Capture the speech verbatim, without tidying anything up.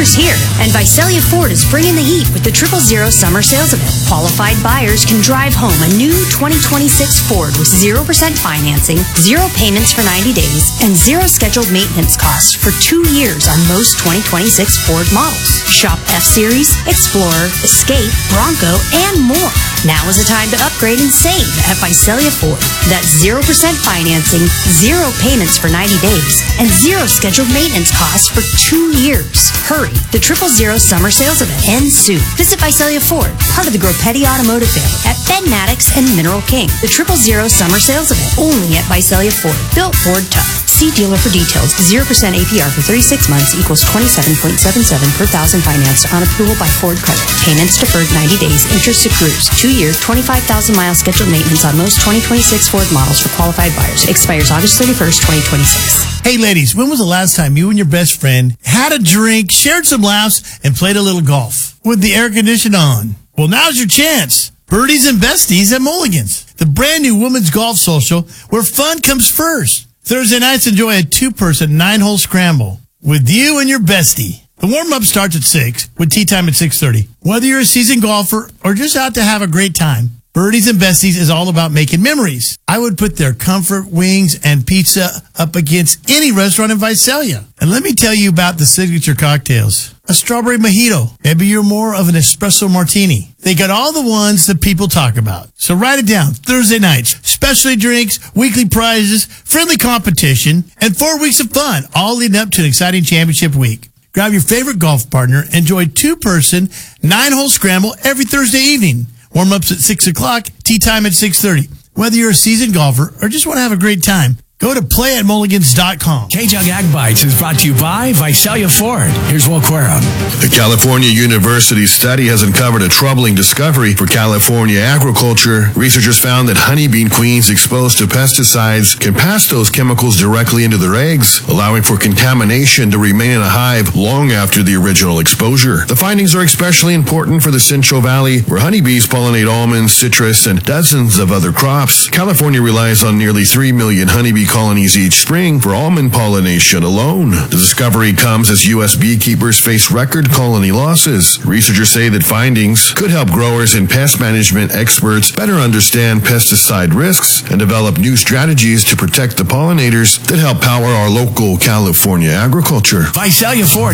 Summer's here, and Visalia Ford is bringing the heat with the Triple Zero Summer Sales Event. Qualified buyers can drive home a new twenty twenty-six Ford with zero percent financing, zero payments for ninety days, and zero scheduled maintenance costs for two years on most twenty twenty-six Ford models. Shop F-Series, Explorer, Escape, Bronco, and more. Now is the time to upgrade and save at Visalia Ford. That's zero percent financing, zero payments for ninety days, and zero scheduled maintenance costs for two years. Hurry, the Triple Zero Summer Sales Event ends soon. Visit Visalia Ford, part of the Gropetti Automotive family, at Ben Maddox and Mineral King. The Triple Zero Summer Sales Event, only at Visalia Ford. Built Ford tough. See dealer for details. zero percent A P R for thirty-six months equals twenty-seven point seven seven per thousand financed on approval by Ford Credit. Payments deferred ninety days. Interest accrues. Two years, twenty-five thousand miles scheduled maintenance on most twenty twenty-six Ford models for qualified buyers. Expires August thirty-first, twenty twenty-six. Hey ladies, when was the last time you and your best friend had a drink, shared some laughs, and played a little golf with the air conditioning on? Well, now's your chance. Birdies and Besties at Mulligan's, the brand new women's golf social where fun comes first. Thursday nights, enjoy a two-person, nine-hole scramble with you and your bestie. The warm-up starts at six with tee time at six thirty. Whether you're a seasoned golfer or just out to have a great time, Birdies and Besties is all about making memories. I would put their comfort, wings, and pizza up against any restaurant in Visalia. And let me tell you about the signature cocktails. A strawberry mojito. Maybe you're more of an espresso martini. They got all the ones that people talk about. So write it down. Thursday nights, specialty drinks, weekly prizes, friendly competition, and four weeks of fun, all leading up to an exciting championship week. Grab your favorite golf partner. Enjoy two-person, nine-hole scramble every Thursday evening. Warm-ups at six o'clock, tee time at six thirty. Whether you're a seasoned golfer or just want to have a great time, go to play at mulligans dot com. K-Jug Ag Bites is brought to you by Visalia Ford. Here's Will Querom. The California University study has uncovered a troubling discovery for California agriculture. Researchers found that honeybee queens exposed to pesticides can pass those chemicals directly into their eggs, allowing for contamination to remain in a hive long after the original exposure. The findings are especially important for the Central Valley, where honeybees pollinate almonds, citrus, and dozens of other crops. California relies on nearly three million honeybee colonies each spring for almond pollination alone. The discovery comes as U S beekeepers face record colony losses. Researchers say that findings could help growers and pest management experts better understand pesticide risks and develop new strategies to protect the pollinators that help power our local California agriculture. Visalia Ford